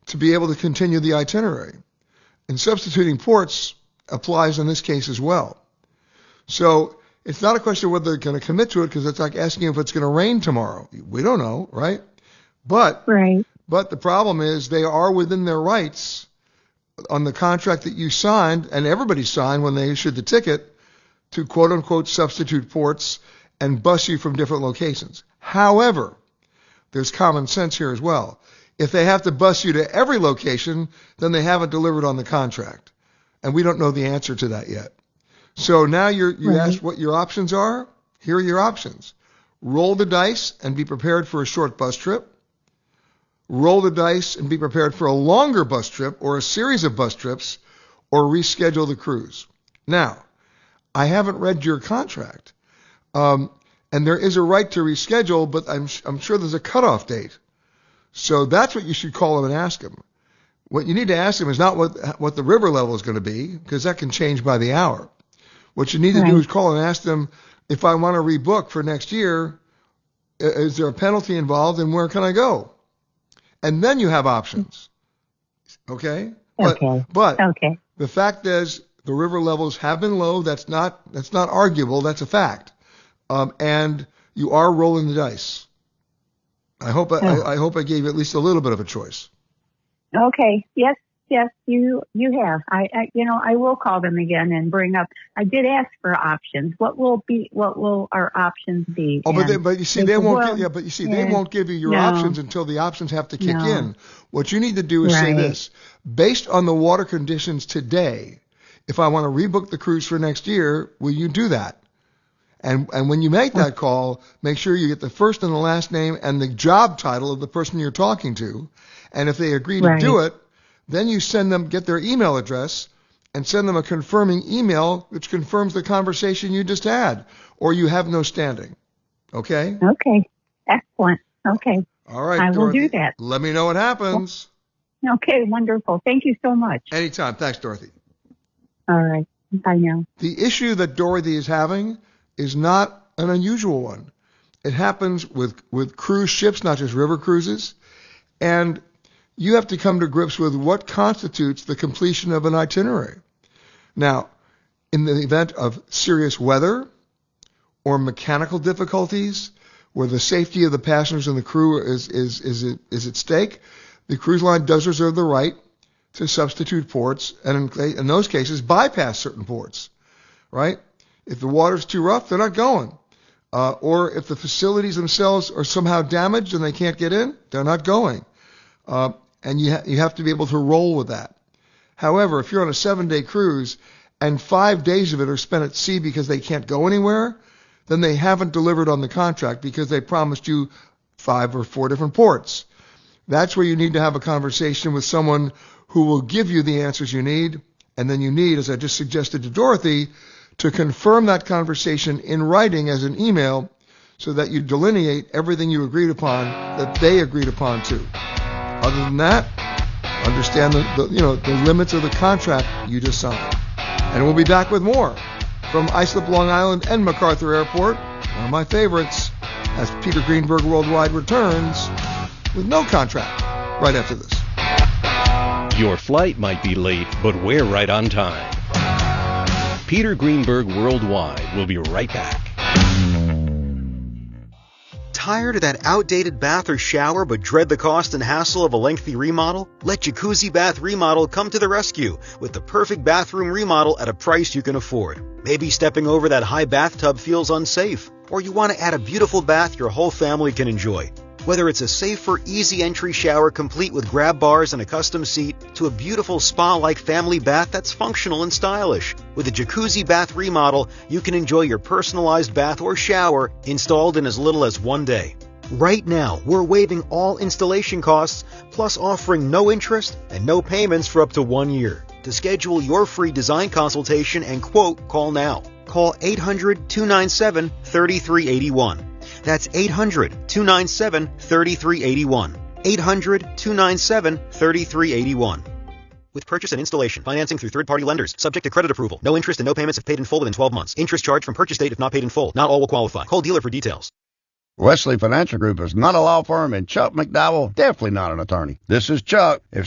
to be able to continue the itinerary. And substituting ports applies in this case as well. So it's not a question of whether they're going to commit to it, because it's like asking if it's going to rain tomorrow. We don't know, right? But the problem is they are within their rights on the contract that you signed, and everybody signed when they issued the ticket, to quote-unquote substitute ports and bus you from different locations. However, there's common sense here as well. If they have to bus you to every location, then they haven't delivered on the contract. And we don't know the answer to that yet. So now you asked what your options are. Here are your options. Roll the dice and be prepared for a short bus trip. Roll the dice and be prepared for a longer bus trip or a series of bus trips, or reschedule the cruise. Now, I haven't read your contract. And there is a right to reschedule, but I'm sure there's a cutoff date. So that's what you should call them and ask them. What you need to ask them is not what the river level is going to be, because that can change by the hour. What you need to do is call and ask them, if I want to rebook for next year, is there a penalty involved, and where can I go? And then you have options. Okay? But the fact is, the river levels have been low. That's not arguable. That's a fact. And you are rolling the dice. I hope I gave you at least a little bit of a choice. Okay. Yes, you have. I will call them again and bring up. I did ask for options. What will our options be? Oh, but you see, they won't. They won't give you your options until the options have to kick in. What you need to do is say this: based on the water conditions today, if I want to rebook the cruise for next year, will you do that? And when you make that call, make sure you get the first and the last name and the job title of the person you're talking to. And if they agree to do it, then you get their email address and send them a confirming email which confirms the conversation you just had, or you have no standing. Okay? Okay. Excellent. Okay. All right, I will do that. Let me know what happens. Okay, wonderful. Thank you so much. Anytime. Thanks, Dorothy. All right. Bye now. The issue that Dorothy is having is not an unusual one. It happens with cruise ships, not just river cruises. And you have to come to grips with what constitutes the completion of an itinerary. Now, in the event of serious weather or mechanical difficulties where the safety of the passengers and the crew is at stake, the cruise line does reserve the right to substitute ports and in those cases bypass certain ports, right? If the water's too rough, they're not going. Or if the facilities themselves are somehow damaged and they can't get in, they're not going. And you have to be able to roll with that. However, if you're on a 7-day cruise and 5 days of it are spent at sea because they can't go anywhere, then they haven't delivered on the contract because they promised you 5 or 4 different ports. That's where you need to have a conversation with someone who will give you the answers you need. And then you need, as I just suggested to Dorothy, to confirm that conversation in writing as an email so that you delineate everything you agreed upon that they agreed upon too. Other than that, understand the limits of the contract you just signed. And we'll be back with more from Islip, Long Island, and MacArthur Airport, one of my favorites, as Peter Greenberg Worldwide returns with no contract right after this. Your flight might be late, but we're right on time. Peter Greenberg Worldwide will be right back. Tired of that outdated bath or shower but dread the cost and hassle of a lengthy remodel? Let Jacuzzi Bath Remodel come to the rescue with the perfect bathroom remodel at a price you can afford. Maybe stepping over that high bathtub feels unsafe, or you want to add a beautiful bath your whole family can enjoy. Whether it's a safer, easy entry shower complete with grab bars and a custom seat, to a beautiful spa-like family bath that's functional and stylish. With a Jacuzzi Bath Remodel, you can enjoy your personalized bath or shower installed in as little as 1 day. Right now, we're waiving all installation costs, plus offering no interest and no payments for up to 1 year. To schedule your free design consultation and quote, call now. Call 800-297-3381. That's 800-297-3381. 800-297-3381. With purchase and installation, financing through third-party lenders, subject to credit approval. No interest and no payments if paid in full within 12 months. Interest charged from purchase date if not paid in full. Not all will qualify. Call dealer for details. Wesley Financial Group is not a law firm, and Chuck McDowell definitely not an attorney. This is Chuck. If